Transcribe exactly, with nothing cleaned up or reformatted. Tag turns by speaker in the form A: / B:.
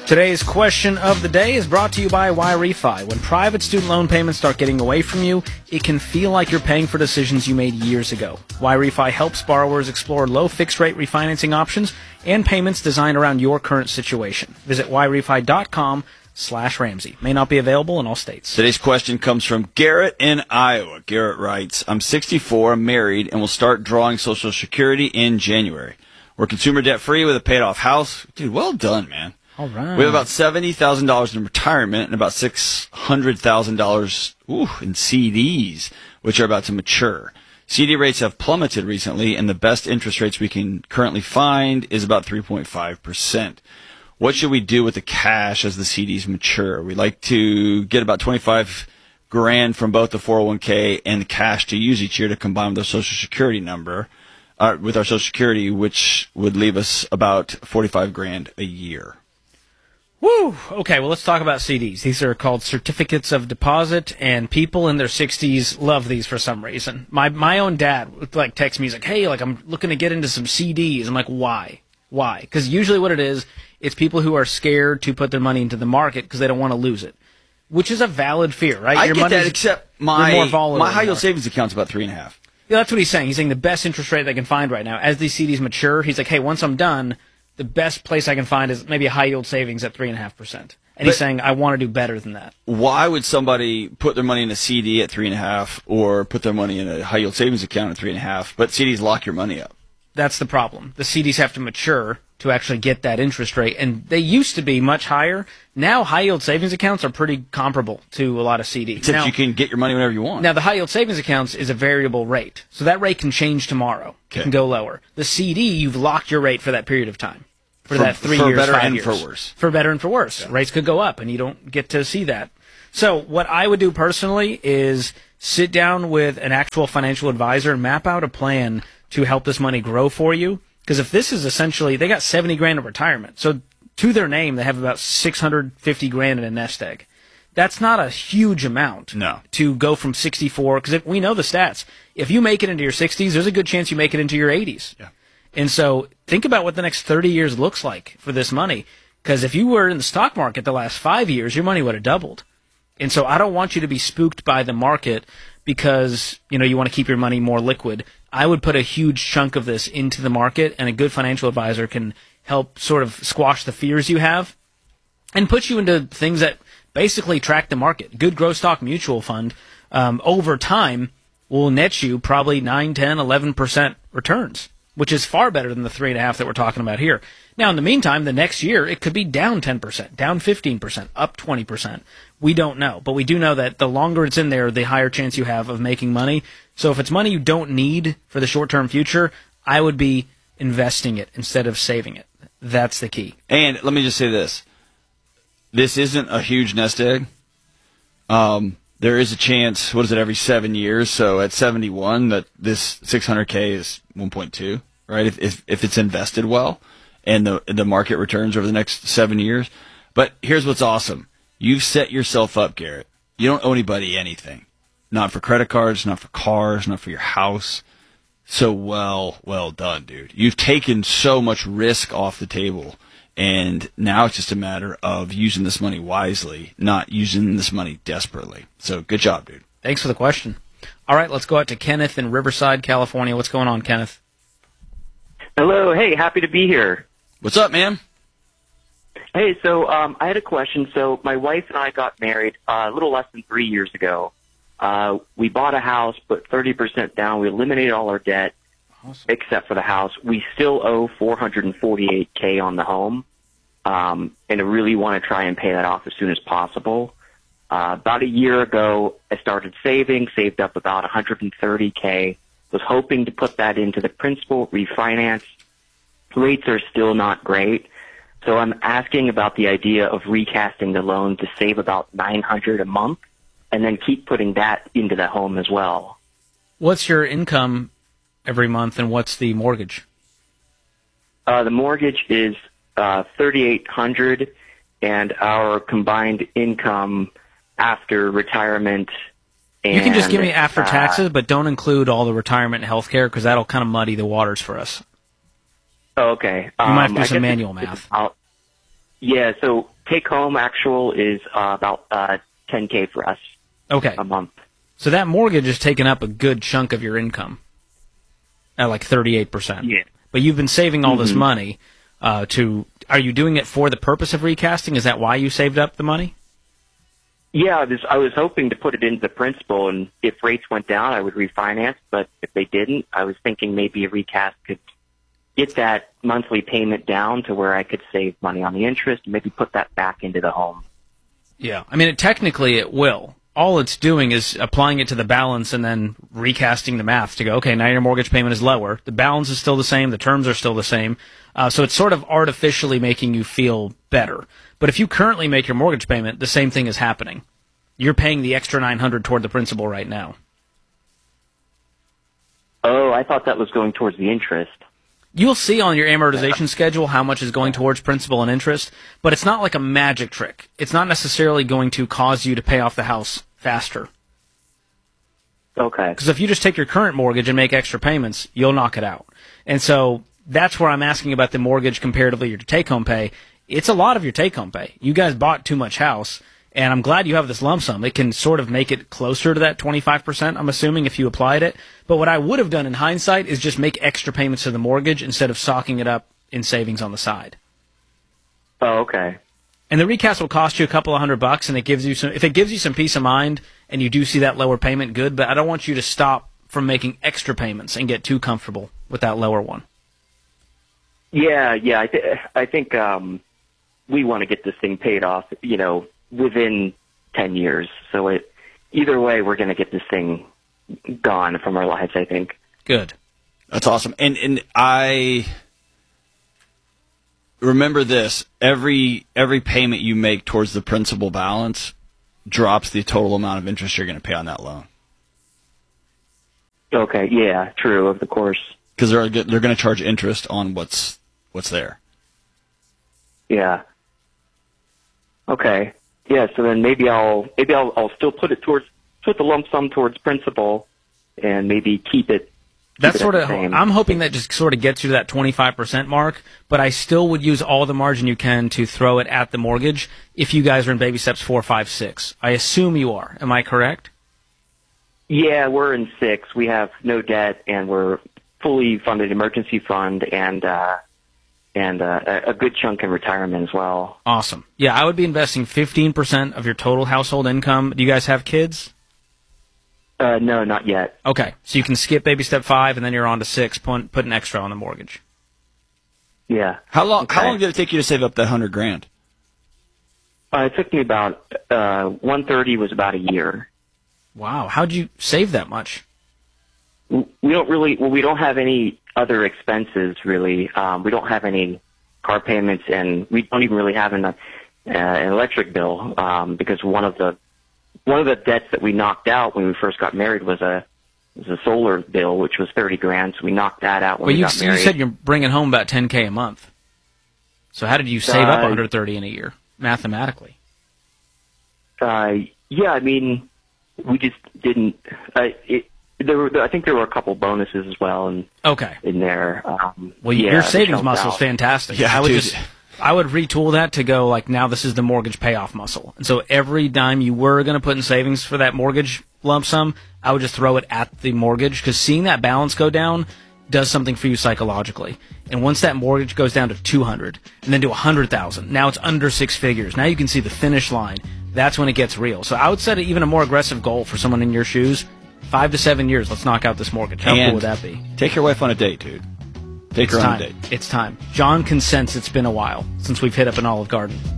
A: Today's question of the day is brought to you by YRefi. When private student loan payments start getting away from you, it can feel like you're paying for decisions you made years ago. YRefi helps borrowers explore low fixed-rate refinancing options and payments designed around your current situation. Visit YRefi.com slash Ramsey. May not be available in all states.
B: Today's question comes from Garrett in Iowa. Garrett writes, I'm sixty-four, married, and will start drawing Social Security in January. We're consumer debt-free with a paid-off house. Dude, well done, man.
A: All right.
B: We have about seventy thousand dollars in retirement and about six hundred thousand dollars ooh, in C Ds, which are about to mature. C D rates have plummeted recently, and the best interest rates we can currently find is about three point five percent. What should we do with the cash as the C Ds mature? We'd like to get about twenty-five grand from both the four oh one k and the cash to use each year to combine with our Social Security number, uh, with our Social Security, which would leave us about forty-five grand a year.
A: Woo! Okay, well, let's talk about C Ds. These are called certificates of deposit, and people in their sixties love these for some reason. My my own dad would, like, text me. He's like, hey, like, I'm looking to get into some C Ds. I'm like, why? Why? Because usually what it is, it's people who are scared to put their money into the market because they don't want to lose it, which is a valid fear, right?
B: I
A: Your
B: get that, except my, my high-yield savings account's about three and a half.
A: Yeah, that's what he's saying. He's saying the best interest rate they can find right now. As these C Ds mature, he's like, hey, once I'm done, the best place I can find is maybe a high-yield savings at three point five percent. And but he's saying, I want to do better than that.
B: Why would somebody put their money in a C D at three point five or put their money in a high-yield savings account at three point five, but C Ds lock your money up?
A: That's the problem. The C Ds have to mature to actually get that interest rate, and they used to be much higher. Now high-yield savings accounts are pretty comparable to a lot of C Ds.
B: Except
A: now,
B: you can get your money whenever you want.
A: Now, the high-yield savings accounts is a variable rate, so that rate can change tomorrow. Okay. It can go lower. The C D, you've locked your rate for that period of time. For, for that three
B: for
A: years,
B: better
A: five
B: and
A: years.
B: for worse.
A: For better and for worse. Yeah. Rates could go up, and you don't get to see that. So what I would do personally is sit down with an actual financial advisor and map out a plan to help this money grow for you. Because if this is essentially, they got seventy grand of retirement. So to their name, they have about six hundred fifty grand in a nest egg. That's not a huge amount
B: no.
A: to go from sixty-four, because we know the stats. If you make it into your sixties, there's a good chance you make it into your eighties.
B: Yeah.
A: And so think about what the next thirty years looks like for this money. Because if you were in the stock market the last five years, your money would have doubled. And so I don't want you to be spooked by the market because, you know, you want to keep your money more liquid. I would put a huge chunk of this into the market, and a good financial advisor can help sort of squash the fears you have and put you into things that basically track the market. Good growth stock mutual fund um, over time will net you probably nine, ten, eleven percent returns, which is far better than the three and a half that we're talking about here. Now, in the meantime, the next year, it could be down ten percent, down fifteen percent, up twenty percent. We don't know, but we do know that the longer it's in there, the higher chance you have of making money. So if it's money you don't need for the short-term future, I would be investing it instead of saving it. That's the key.
B: And let me just say this. This isn't a huge nest egg. Um, there is a chance, what is it, every seven years, so at seventy-one, that this six hundred K is one point two, right, if, if if it's invested well and the the market returns over the next seven years. But here's what's awesome. You've set yourself up, Garrett. You don't owe anybody anything. Not for credit cards, not for cars, not for your house. So well, well done, dude. You've taken so much risk off the table, and now it's just a matter of using this money wisely, not using this money desperately. So good job, dude.
A: Thanks for the question. All right, let's go out to Kenneth in Riverside, California. What's going on, Kenneth?
C: Hello. Hey, happy to be here.
B: What's up, man?
C: Hey, so um, I had a question. So my wife and I got married uh, a little less than three years ago. Uh, we bought a house, put thirty percent down. We eliminated all our debt, awesome, except for the house. We still owe four hundred forty-eight K on the home, um, and I really want to try and pay that off as soon as possible. Uh, about a year ago, I started saving, saved up about one hundred thirty K, was hoping to put that into the principal, refinance. Rates are still not great. So I'm asking about the idea of recasting the loan to save about nine hundred dollars a month and then keep putting that into the home as well.
A: What's your income every month, and what's the mortgage?
C: Uh, the mortgage is uh, thirty-eight hundred dollars, and our combined income after retirement. And,
A: you can just give me after
C: uh,
A: taxes, but don't include all the retirement and health care, because that'll kind of muddy the waters for us.
C: Okay.
A: You might have
C: um,
A: to do
C: I
A: some
C: guess
A: manual
C: it's,
A: math.
C: It's about, Yeah, so take home actual is uh, about uh, ten K for us
A: Okay.
C: a month.
A: So that mortgage is taking up a good chunk of your income at like thirty-eight percent.
C: Yeah.
A: But you've been saving all
C: Mm-hmm.
A: this money uh, to, are you doing it for the purpose of recasting? Is that why you saved up the money?
C: Yeah, I was, I was hoping to put it into the principal, and if rates went down, I would refinance. But if they didn't, I was thinking maybe a recast could get that monthly payment down to where I could save money on the interest and maybe put that back into the home.
A: Yeah. I mean, it, technically it will. All it's doing is applying it to the balance and then recasting the math to go, okay, now your mortgage payment is lower. The balance is still the same. The terms are still the same. Uh, so it's sort of artificially making you feel better. But if you currently make your mortgage payment, the same thing is happening. You're paying the extra nine hundred dollars toward the principal right now.
C: Oh, I thought that was going towards the interest.
A: You'll see on your amortization schedule how much is going towards principal and interest, but it's not like a magic trick. It's not necessarily going to cause you to pay off the house faster.
C: Okay.
A: Because if you just take your current mortgage and make extra payments, you'll knock it out. And so that's where I'm asking about the mortgage comparatively to your take-home pay. It's a lot of your take-home pay. You guys bought too much house, and I'm glad you have this lump sum. It can sort of make it closer to that twenty-five percent, I'm assuming, if you applied it. But what I would have done in hindsight is just make extra payments to the mortgage instead of socking it up in savings on the side.
C: Oh, okay.
A: And the recast will cost you a couple of hundred bucks, and it gives you some. If it gives you some peace of mind, and you do see that lower payment, good. But I don't want you to stop from making extra payments and get too comfortable with that lower one.
C: Yeah, yeah. I, th- I think um, we want to get this thing paid off, you know, within ten years. So it, either way, we're going to get this thing gone from our lives, I think.
A: Good.
B: That's awesome. And and I remember this, every every payment you make towards the principal balance drops the total amount of interest you're going to pay on that loan.
C: Okay, yeah, true, of course.
B: Because they're they're going to charge interest on what's what's there.
C: Yeah. Okay. Yeah, so then maybe I'll maybe I'll I'll still put it towards put the lump sum towards principal and maybe keep it. Keep
A: That's
C: it
A: sort
C: at
A: of.
C: the same.
A: I'm hoping that just sort of gets you to that twenty-five percent mark. But I still would use all the margin you can to throw it at the mortgage. If you guys are in baby steps four, five, six, I assume you are. Am I correct?
C: Yeah, we're in six. We have no debt, and we're fully funded emergency fund, and uh, and uh, a a good chunk in retirement as well.
A: Awesome. Yeah, I would be investing fifteen percent of your total household income. Do you guys have kids?
C: Uh, no, not yet.
A: Okay, so you can skip baby step five, and then you're on to six. Put, put an extra on the mortgage.
C: Yeah.
B: How long
C: Okay.
B: how long did it take you to save up that hundred grand?
C: Uh, it took me about uh, one thirty was about a year.
A: Wow, how'd you save that much?
C: We don't really, well, we don't have any other expenses really. Um, we don't have any car payments, and we don't even really have an, uh, an electric bill um, because one of the one of the debts that we knocked out when we first got married was a was a solar bill, which was thirty grand. So we knocked that out when
A: Well,
C: we
A: you,
C: got
A: you
C: married.
A: said you're bringing home about ten K a month. So how did you save up
C: Uh,
A: one hundred thirty in a year mathematically?
C: Uh, yeah, I mean, we just didn't. Uh, it, there were, I think there were a couple bonuses as well, in
A: Okay.
C: in there. Um,
A: Well,
C: yeah,
A: your
C: that
A: savings
C: helped
A: muscle is
C: out.
A: fantastic.
B: Yeah,
A: I would
B: dude.
A: just, I would retool that to go like now. This is the mortgage payoff muscle, and so every dime you were going to put in savings for that mortgage lump sum, I would just throw it at the mortgage because seeing that balance go down does something for you psychologically. And once that mortgage goes down to two hundred and then to a hundred thousand, now it's under six figures. Now you can see the finish line. That's when it gets real. So I would set even a more aggressive goal for someone in your shoes. Five to seven years. Let's knock out this mortgage. How
B: And
A: cool would that be?
B: Take your wife on a date, dude. Take
A: It's
B: her on
A: time.
B: a date.
A: It's time. John consents. It's been a while since we've hit up an Olive Garden.